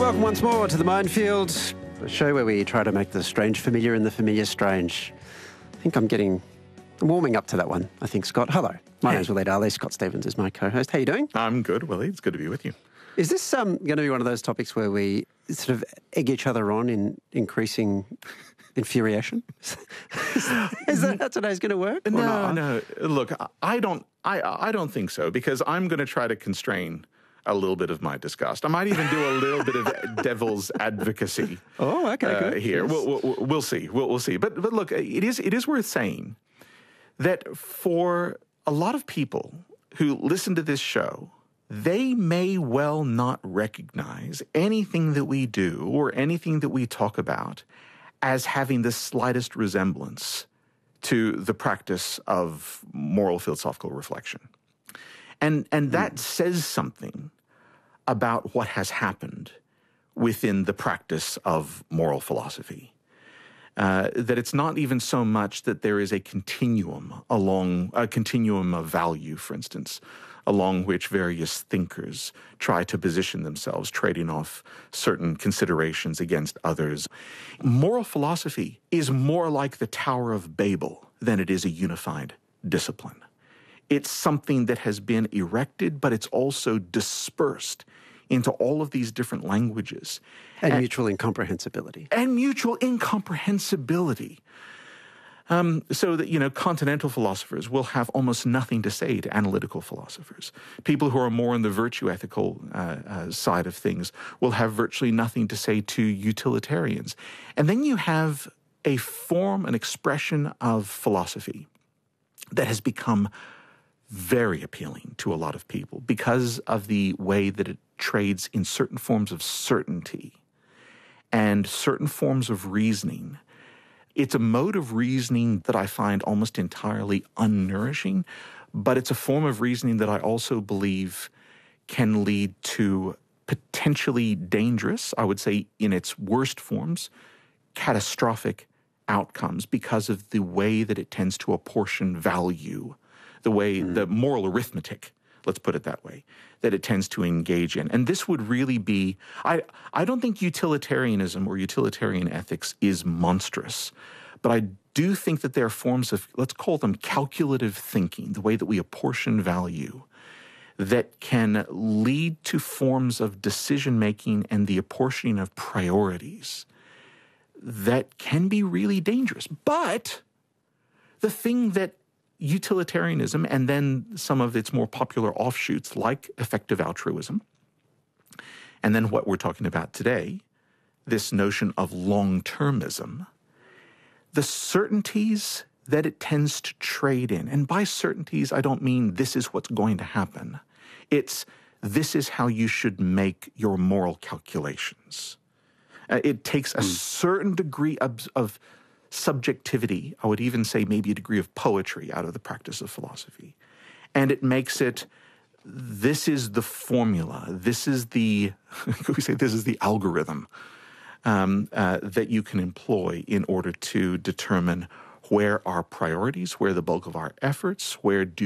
welcome once more to The Minefield, a show where we try to make the strange familiar and the familiar strange. I think I'm warming up to that one, I think, Scott. Hello, my name's Waleed Ali. Scott Stevens is my co-host. How are you doing? I'm good, Willie. It's good to be with you. Is this going to be one of those topics where we sort of egg each other on in increasing infuriation? Is that today's going to work? No. Look, I don't think so, because I'm going to try to constrain a little bit of my disgust. I might even do a little bit of devil's advocacy. Oh, okay, good. Here, yes. we'll see. We'll see. But look, it is worth saying that for a lot of people who listen to this show, they may well not recognize anything that we do or anything that we talk about as having the slightest resemblance to the practice of moral philosophical reflection. And that says something about what has happened within the practice of moral philosophy. That it's not even so much that there is a continuum of value, for instance, along which various thinkers try to position themselves, trading off certain considerations against others. Moral philosophy is more like the Tower of Babel than it is a unified discipline. It's something that has been erected, but it's also dispersed into all of these different languages. And mutual incomprehensibility. And mutual incomprehensibility. So that, continental philosophers will have almost nothing to say to analytical philosophers. People who are more on the virtue ethical side of things will have virtually nothing to say to utilitarians. And then you have a form, an expression of philosophy that has become very appealing to a lot of people because of the way that it trades in certain forms of certainty and certain forms of reasoning. It's a mode of reasoning that I find almost entirely unnourishing, but it's a form of reasoning that I also believe can lead to potentially dangerous, I would say in its worst forms, catastrophic outcomes because of the way that it tends to apportion value, the way, the moral arithmetic, let's put it that way, that it tends to engage in. And this would really be, I don't think utilitarianism or utilitarian ethics is monstrous, but I do think that there are forms of, let's call them calculative thinking, the way that we apportion value, that can lead to forms of decision-making and the apportioning of priorities that can be really dangerous. But the thing that utilitarianism and then some of its more popular offshoots like effective altruism, and then what we're talking about today, this notion of long-termism, the certainties that it tends to trade in, and by certainties I don't mean this is what's going to happen. It's this is how you should make your moral calculations. It takes a certain degree of subjectivity, I would even say maybe a degree of poetry out of the practice of philosophy. And it makes it, this is the formula, this is the, we say this is the algorithm that you can employ in order to determine where our priorities, where the bulk of our efforts, where do